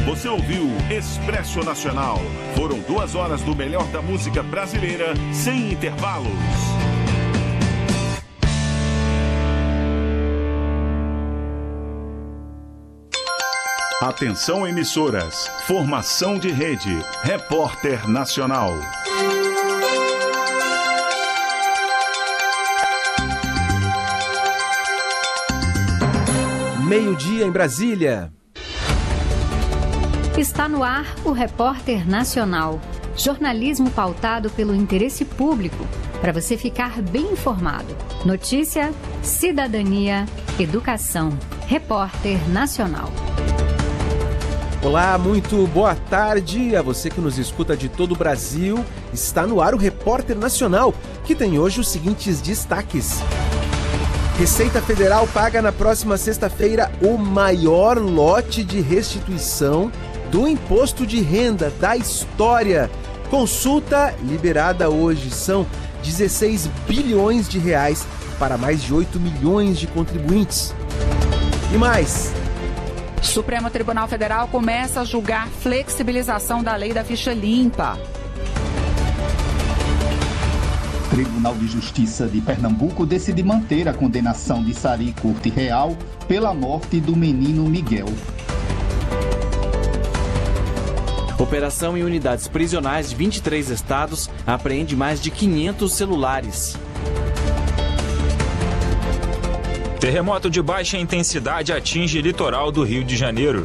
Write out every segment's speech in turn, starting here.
Você ouviu Expresso Nacional. Foram 2 horas do melhor da música brasileira, sem intervalos. Atenção, emissoras. Formação de rede. Repórter Nacional. Meio-dia em Brasília. Está no ar o Repórter Nacional. Jornalismo pautado pelo interesse público, para você ficar bem informado. Notícia, cidadania, educação. Repórter Nacional. Olá, muito boa tarde a você que nos escuta de todo o Brasil. Está no ar o Repórter Nacional, que tem hoje os seguintes destaques. Receita Federal paga na próxima sexta-feira o maior lote de restituição do imposto de renda da história. Consulta liberada hoje. São 16 bilhões de reais para mais de 8 milhões de contribuintes. E mais... Supremo Tribunal Federal começa a julgar flexibilização da lei da ficha limpa. Tribunal de Justiça de Pernambuco decide manter a condenação de Sari Corte Real pela morte do menino Miguel. Operação em unidades prisionais de 23 estados apreende mais de 500 celulares. Terremoto de baixa intensidade atinge litoral do Rio de Janeiro.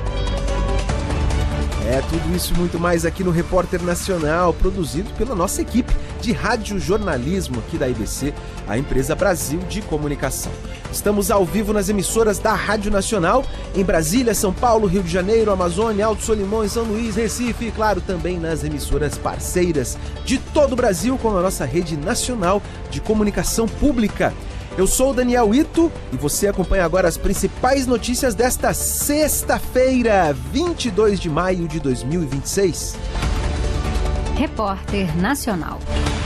Tudo isso e muito mais aqui no Repórter Nacional, produzido pela nossa equipe de radiojornalismo aqui da IBC, a Empresa Brasil de Comunicação. Estamos ao vivo nas emissoras da Rádio Nacional, em Brasília, São Paulo, Rio de Janeiro, Amazônia, Alto Solimões, São Luís, Recife e, claro, também nas emissoras parceiras de todo o Brasil, com a nossa rede nacional de comunicação pública. Eu sou o Daniel Ito e você acompanha agora as principais notícias desta sexta-feira, 22 de maio de 2026. Repórter Nacional.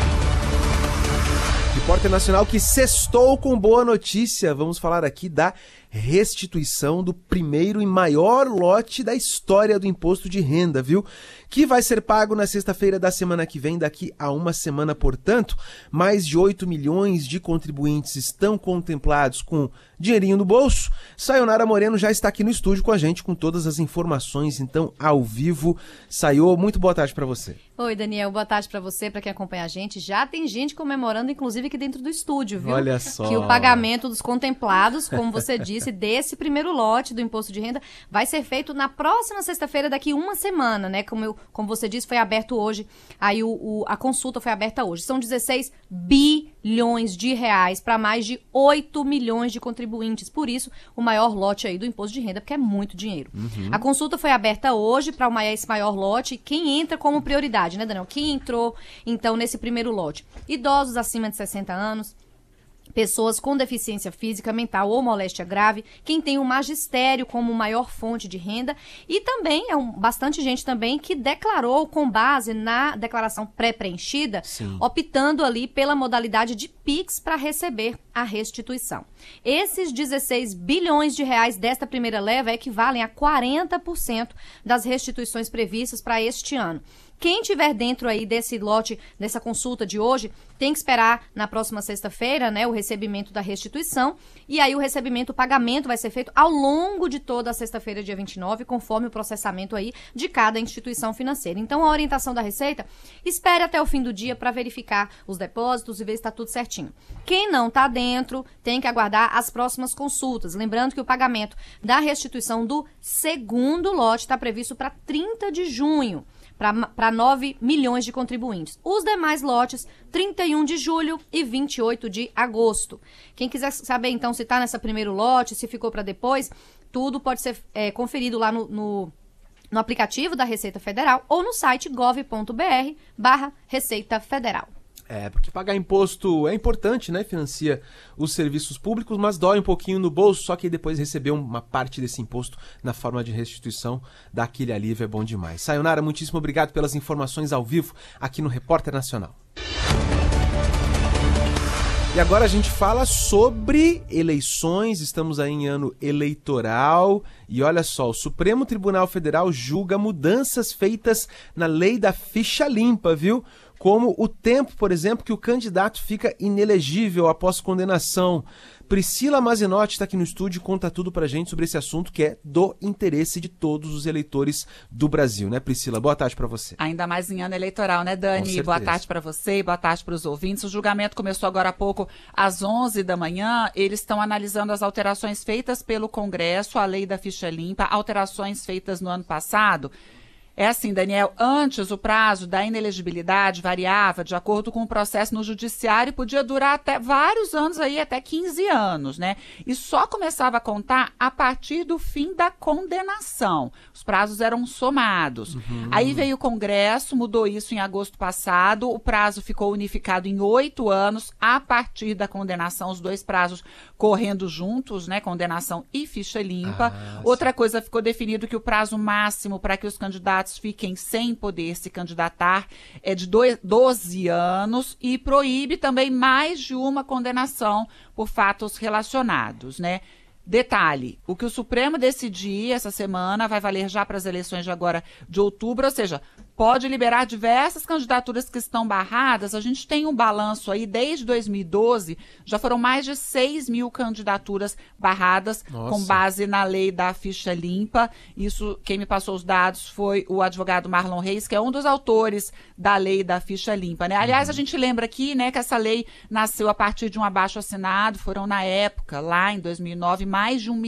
Repórter Nacional que sextou com boa notícia. Vamos falar aqui da restituição do primeiro e maior lote da história do imposto de renda, viu? Que vai ser pago na sexta-feira da semana que vem, daqui a uma semana, portanto. Mais de 8 milhões de contribuintes estão contemplados com dinheirinho no bolso. Sayonara Moreno já está aqui no estúdio com a gente, com todas as informações, então, ao vivo. Sayo, muito boa tarde para você. Oi, Daniel, boa tarde para você, para quem acompanha a gente. Já tem gente comemorando, inclusive, aqui dentro do estúdio, viu? Olha só. Que o pagamento dos contemplados, como você disse, desse primeiro lote do imposto de renda vai ser feito na próxima sexta-feira, daqui uma semana, né? Como você disse, foi aberto hoje, aí a consulta foi aberta hoje. São 16 bilhões de reais para mais de 8 milhões de contribuintes. Por isso, o maior lote aí do imposto de renda, porque é muito dinheiro. A consulta foi aberta hoje para esse maior lote. Quem entra como prioridade, né, Daniel? Quem entrou, então, nesse primeiro lote? Idosos acima de 60 anos, pessoas com deficiência física, mental ou moléstia grave, quem tem o magistério como maior fonte de renda e também bastante gente também que declarou com base na declaração pré-preenchida, optando ali pela modalidade de Pix para receber a restituição. Esses 16 bilhões de reais desta primeira leva equivalem a 40% das restituições previstas para este ano. Quem tiver dentro aí desse lote, dessa consulta de hoje, tem que esperar na próxima sexta-feira, né, o recebimento da restituição. E aí o pagamento vai ser feito ao longo de toda a sexta-feira, dia 29, conforme o processamento aí de cada instituição financeira. Então, a orientação da Receita, espere até o fim do dia para verificar os depósitos e ver se está tudo certinho. Quem não está dentro, tem que aguardar as próximas consultas. Lembrando que o pagamento da restituição do segundo lote está previsto para 30 de junho. Para 9 milhões de contribuintes. Os demais lotes, 31 de julho e 28 de agosto. Quem quiser saber, então, se está nesse primeiro lote, se ficou para depois, tudo pode ser conferido lá no aplicativo da Receita Federal ou no site gov.br/Receita Federal. Porque pagar imposto é importante, né? Financia os serviços públicos, mas dói um pouquinho no bolso, só que depois receber uma parte desse imposto na forma de restituição, dá aquele alívio, é bom demais. Sayonara, muitíssimo obrigado pelas informações ao vivo aqui no Repórter Nacional. E agora a gente fala sobre eleições, estamos aí em ano eleitoral e olha só, o Supremo Tribunal Federal julga mudanças feitas na lei da ficha limpa, viu? Como o tempo, por exemplo, que o candidato fica inelegível após condenação. Priscila Mazinotti está aqui no estúdio e conta tudo pra gente sobre esse assunto que é do interesse de todos os eleitores do Brasil, né, Priscila? Boa tarde pra você. Ainda mais em ano eleitoral, né, Dani? Boa tarde pra você e boa tarde para os ouvintes. O julgamento começou agora há pouco, às 11 da manhã. Eles estão analisando as alterações feitas pelo Congresso, a lei da ficha limpa, alterações feitas no ano passado. É assim, Daniel, antes o prazo da inelegibilidade variava de acordo com o processo no judiciário e podia durar até vários anos aí, até 15 anos, né? E só começava a contar a partir do fim da condenação. Os prazos eram somados. Aí veio o Congresso, mudou isso em agosto passado, o prazo ficou unificado em 8 anos a partir da condenação, os dois prazos correndo juntos, né? Condenação e ficha limpa. Outra coisa, ficou definido que o prazo máximo para que os candidatos fiquem sem poder se candidatar é de 12 anos e proíbe também mais de uma condenação por fatos relacionados, né? Detalhe, o que o Supremo decidir essa semana vai valer já para as eleições de agora de outubro, ou seja, pode liberar diversas candidaturas que estão barradas. A gente tem um balanço aí, desde 2012, já foram mais de 6 mil candidaturas barradas. Nossa. Com base na lei da ficha limpa. Isso, quem me passou os dados foi o advogado Marlon Reis, que é um dos autores da lei da ficha limpa, né? Aliás, a gente lembra aqui, né, que essa lei nasceu a partir de um abaixo-assinado, foram na época, lá em 2009, mais de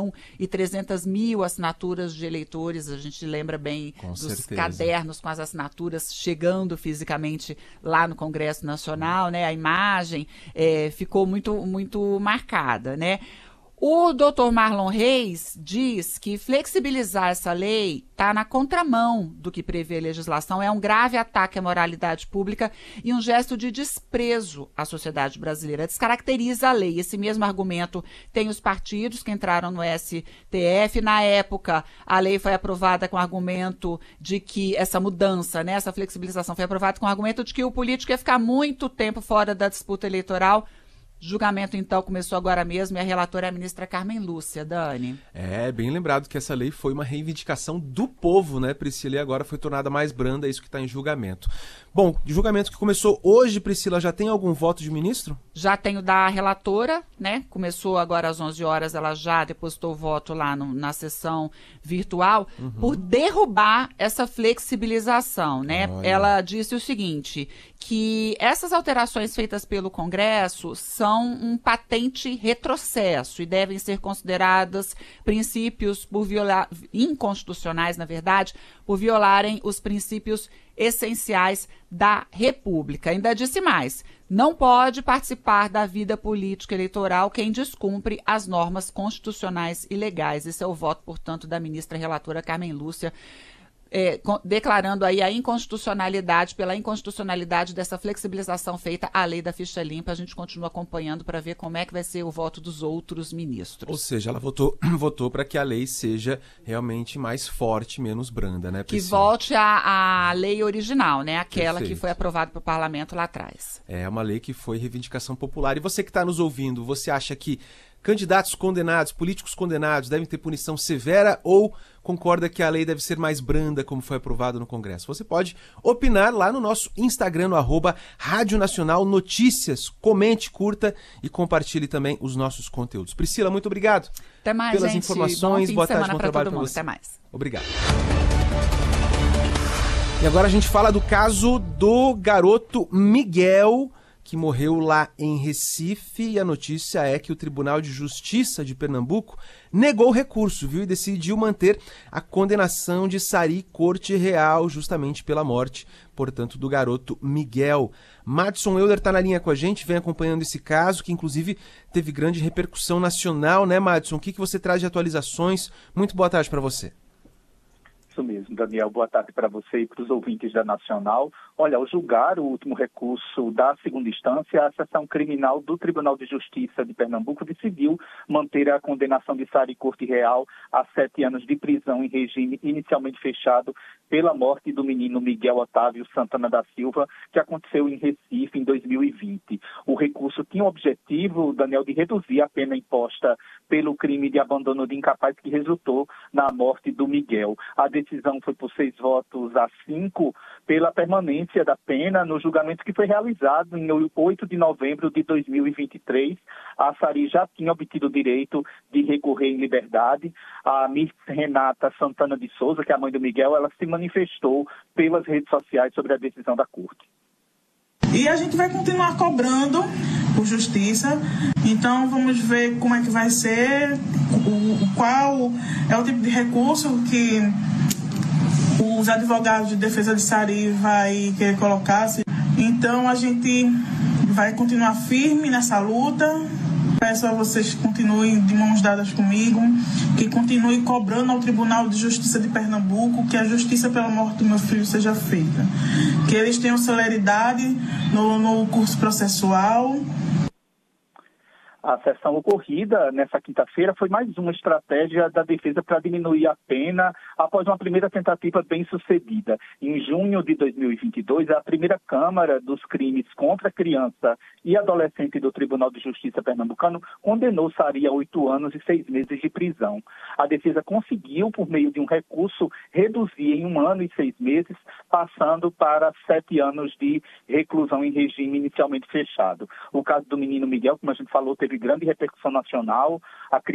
1.300.000 assinaturas de eleitores. A gente lembra bem dos cadernos com as assinaturas chegando fisicamente lá no Congresso Nacional, né? A imagem ficou muito marcada, né? O doutor Marlon Reis diz que flexibilizar essa lei está na contramão do que prevê a legislação, é um grave ataque à moralidade pública e um gesto de desprezo à sociedade brasileira. Descaracteriza a lei. Esse mesmo argumento tem os partidos que entraram no STF. Na época, a lei foi aprovada com o argumento de que essa mudança, né, essa flexibilização foi aprovada com o argumento de que o político ia ficar muito tempo fora da disputa eleitoral. Julgamento, então, começou agora mesmo e a relatora é a ministra Carmen Lúcia. Dani. É, bem lembrado que essa lei foi uma reivindicação do povo, né, Priscila? E agora foi tornada mais branda, é isso que está em julgamento. Bom, julgamento que começou hoje, Priscila, já tem algum voto de ministro? Já tenho da relatora, né? Começou agora às 11 horas, ela já depositou o voto lá na sessão virtual, por derrubar essa flexibilização, né? Olha. Ela disse o seguinte, que essas alterações feitas pelo Congresso são um patente retrocesso e devem ser consideradas princípios inconstitucionais, na verdade, por violarem os princípios essenciais da República. Ainda disse mais, não pode participar da vida política eleitoral quem descumpre as normas constitucionais e legais. Esse é o voto, portanto, da ministra relatora Carmen Lúcia, declarando aí a inconstitucionalidade, pela inconstitucionalidade dessa flexibilização feita à lei da ficha limpa. A gente continua acompanhando para ver como é que vai ser o voto dos outros ministros. Ou seja, ela votou para que a lei seja realmente mais forte, menos branda, né, Priscila? Que volte à lei original, né? Aquela Perfeito. Que foi aprovada pelo parlamento lá atrás. É uma lei que foi reivindicação popular. E você que está nos ouvindo, você acha que candidatos condenados, políticos condenados devem ter punição severa ou concorda que a lei deve ser mais branda, como foi aprovado no Congresso? Você pode opinar lá no nosso Instagram, no @Rádio Nacional Notícias. Comente, curta e compartilhe também os nossos conteúdos. Priscila, muito obrigado. Até mais, pelas gente. informações. Boa tarde, bom trabalho para você. Até mais. Obrigado. E agora a gente fala do caso do garoto Miguel, que morreu lá em Recife, e a notícia é que o Tribunal de Justiça de Pernambuco negou o recurso, viu, e decidiu manter a condenação de Sari Corte Real, justamente pela morte, portanto, do garoto Miguel. Madison Euler está na linha com a gente, vem acompanhando esse caso, que inclusive teve grande repercussão nacional, né, Madison? O que você traz de atualizações? Muito boa tarde para você. Isso mesmo, Daniel. Boa tarde para você e para os ouvintes da Nacional. Olha, ao julgar o último recurso da segunda instância, a seção criminal do Tribunal de Justiça de Pernambuco decidiu manter a condenação de Sari Corte Real a 7 anos de prisão em regime inicialmente fechado pela morte do menino Miguel Otávio Santana da Silva, que aconteceu em Recife em 2020. O recurso tinha o objetivo, Daniel, de reduzir a pena imposta pelo crime de abandono de incapaz que resultou na morte do Miguel. A decisão foi por 6 votos a 5 pela permanência da pena no julgamento que foi realizado em 8 de novembro de 2023. A Sari já tinha obtido o direito de recorrer em liberdade. A Miss Renata Santana de Souza, que é a mãe do Miguel, ela se manifestou pelas redes sociais sobre a decisão da Corte. E a gente vai continuar cobrando por justiça. Então vamos ver como é que vai ser, qual é o tipo de recurso que os advogados de defesa de Sari vai querer colocar. Então a gente vai continuar firme nessa luta. Peço a vocês que continuem de mãos dadas comigo, que continuem cobrando ao Tribunal de Justiça de Pernambuco que a justiça pela morte do meu filho seja feita. Que eles tenham celeridade no curso processual. A sessão ocorrida nessa quinta-feira foi mais uma estratégia da defesa para diminuir a pena após uma primeira tentativa bem-sucedida. Em junho de 2022, a primeira Câmara dos Crimes contra Criança e Adolescente do Tribunal de Justiça pernambucano condenou Sari a 8 anos e 6 meses de prisão. A defesa conseguiu, por meio de um recurso, reduzir em 1 ano e 6 meses, passando para 7 anos de reclusão em regime inicialmente fechado. O caso do menino Miguel, como a gente falou, teve grande repercussão nacional. A